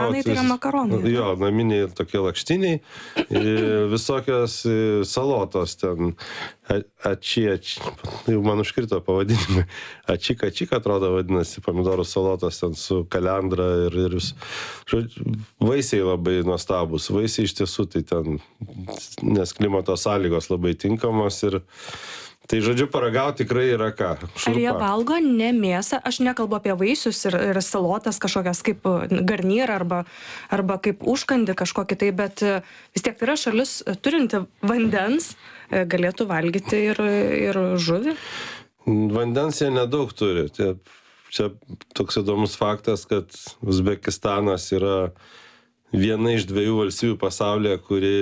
Tai yra makaronai. Jo, naminiai tokie lakštiniai, visokios salotos ten, jau man užkrito pavadinimai, ačika atrodo vadinasi, pomidorų salotos ten su kalendra ir vaisiai labai nuostabus, vaisiai iš tiesų tai ten, nes klimato sąlygos labai tinkamos ir tai, žodžiu, paragauti tikrai yra ką. Šurpa. Ar jie valgo ne mėsą? Aš nekalbu apie vaisius ir salotas kažkokias kaip garnyrą arba kaip užkandį kažkokį tai, bet vis tiek tai yra šalis turinti vandens, galėtų valgyti ir žuvį? Vandens jie nedaug turi. Čia toks įdomus faktas, kad Uzbekistanas yra viena iš 2 valstybių pasaulyje, kuri,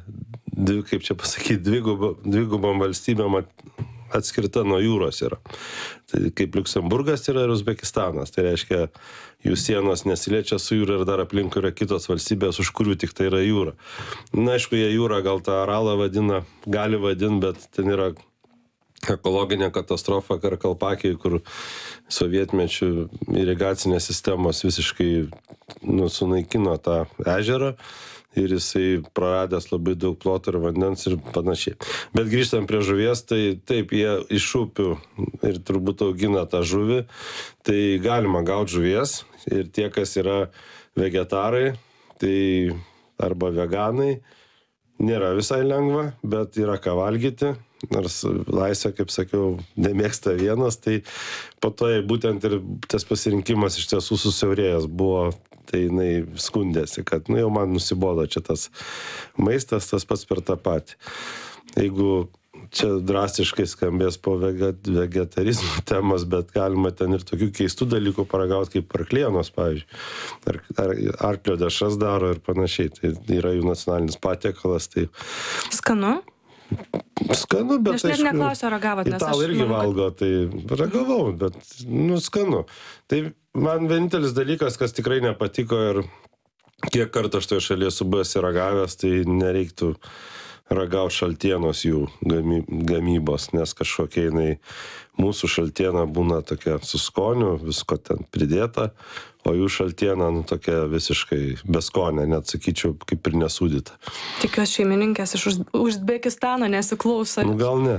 kaip čia pasakyti, dvigubom valstybėm atskirta nuo jūros yra. Tai kaip Liuksemburgas yra ir Uzbekistanas. Tai reiškia, jų sienos nesiliečia su jūra ir dar aplinkui yra kitos valstybės, už kurių tik tai yra jūra. Na, aišku, jie jūrą gal tą Aralą gali vadinti, bet ten yra ekologinė katastrofa Karkalpakijai, kur sovietmečių irigacinės sistemos visiškai sunaikino tą ežerą ir jisai praradęs labai daug ploto ir vandens ir panašiai. Bet grįžtant prie žuvies, tai taip, jie iš upių ir turbūt augina tą žuvį, tai galima gauti žuvies ir tie, kas yra vegetarai, tai arba veganai, nėra visai lengva, bet yra ką valgyti. Nors laisvė, kaip sakiau, nemėgsta vienas, tai po to būtent ir tas pasirinkimas iš tiesų susiaurėjęs buvo, tai jinai skundėsi, kad jau man nusibodo čia tas maistas, tas pats per tą patį. Jeigu čia drastiškai skambės po vegetarizmo temos, bet galima ten ir tokių keistų dalykų paragauti kaip arklienos, pavyzdžiui, ar arklio dešras daro ir panašiai, tai yra jų nacionalinis patiekalas. Tai... Skanu? Skanu, bet aš net neklausiu, ragavot, nes italai irgi valgo, tai ragavau, bet skanu. Tai man vienintelis dalykas, kas tikrai nepatiko ir kiek kartų aš toje šalyje esu buvęs ir ragavęs, tai nereiktų ragauti šaltienos jų gamybos, nes kažkokia mūsų šaltiena būna tokia su skoniu, visko ten pridėta, o jų šaltiena tokia visiškai beskonė, net sakyčiau, kaip ir nesūdyta. Tikiuosi šeimininkės iš Uzbekistano nesiklauso. Gal ne.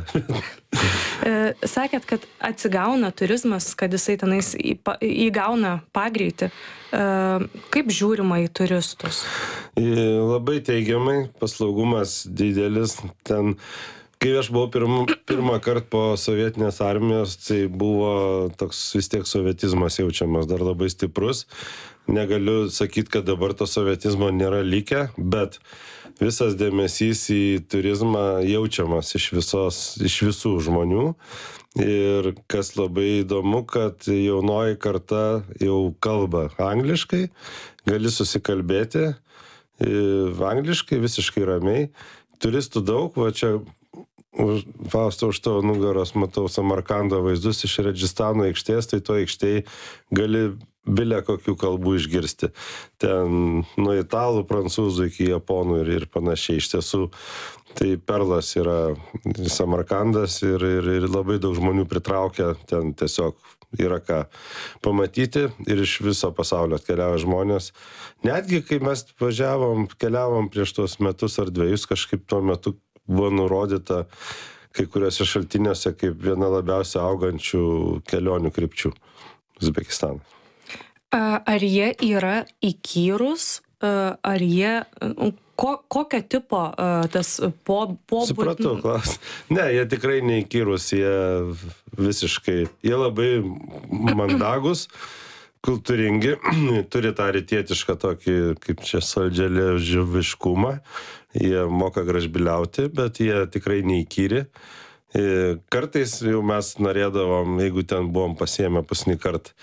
Sakėt, kad atsigauna turizmas, kad jisai tenais įgauna pagreitį. Kaip žiūrima į turistus? Labai teigiamai, paslaugumas didelis. Ten, kai aš buvau pirmą kartą po sovietinės armijos, tai buvo toks vis tiek sovietizmas jaučiamas dar labai stiprus. Negaliu sakyti, kad dabar to sovietizmo nėra likę, bet visas dėmesys į turizmą jaučiamas iš visų žmonių. Ir kas labai įdomu, kad jaunoji karta jau kalba angliškai, gali susikalbėti angliškai visiškai ramiai. Turistų daug, va čia Fausto už tavo nugaros matau Samarkando vaizdus iš Redžistano aikštės, tai to aikštėje gali bilę kokių kalbų išgirsti. Ten nuo italų, prancūzų iki japonų ir panašiai. Iš tiesų, tai perlas yra Samarkandas ir labai daug žmonių pritraukia, ten tiesiog yra ką pamatyti ir iš viso pasaulio atkeliavo žmonės. Netgi, kai mes keliavom prieš tuos metus ar 2, kažkaip tuo metu buvo nurodyta kai kuriuose šaltiniuose kaip viena labiausiai augančių kelionių krypčių Uzbekistanas. Ar jie yra įkyrūs? Ar jie... Kokio tipo tas pobūdis? Supratau, klaus. Ne, jie tikrai neįkyrūs, jie visiškai... Jie labai mandagus, kultūringi, turi tą rytietišką tokį, kaip čia saldžialį žuviškumą. Jie moka gražbiliauti, bet jie tikrai neįkyri. Kartais jau mes norėdavom, jeigu ten buvom pasiėmę paskutinį kartą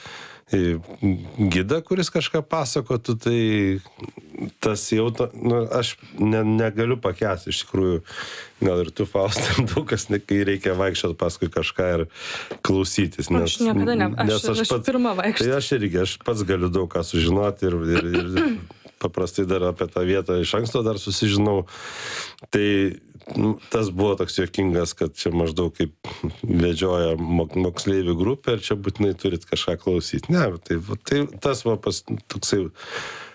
gidą, kuris kažką pasakotų, tai tas jau, aš negaliu pakęsti iš tikrųjų, gal ir tu, Faustai, daug kas, kai reikia vaikščioti paskui kažką ir klausytis. Aš niekada ne, aš pirmą vaikščiu. Tai aš pats galiu daug ką sužinoti ir paprastai dar apie tą vietą iš anksto dar susižinau. Tai tas buvo toks juokingas, kad čia maždaug kaip vedžioja moksleivių grupė ir čia būtinai turit kažką klausyti. Ne, tai tas va toksai